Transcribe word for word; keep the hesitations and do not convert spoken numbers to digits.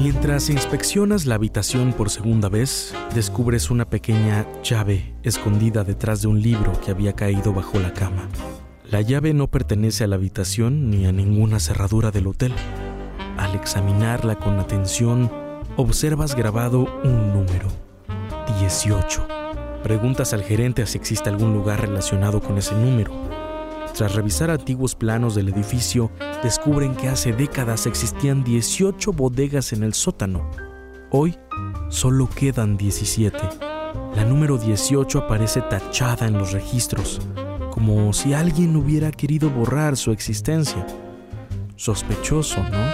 Mientras inspeccionas la habitación por segunda vez, descubres una pequeña llave escondida detrás de un libro que había caído bajo la cama. La llave no pertenece a la habitación ni a ninguna cerradura del hotel. Al examinarla con atención, observas grabado un número, dieciocho. Preguntas al gerente si existe algún lugar relacionado con ese número. Tras revisar antiguos planos del edificio, descubren que hace décadas existían dieciocho bodegas en el sótano. Hoy solo quedan diecisiete. La número dieciocho aparece tachada en los registros, como si alguien hubiera querido borrar su existencia. Sospechoso, ¿no?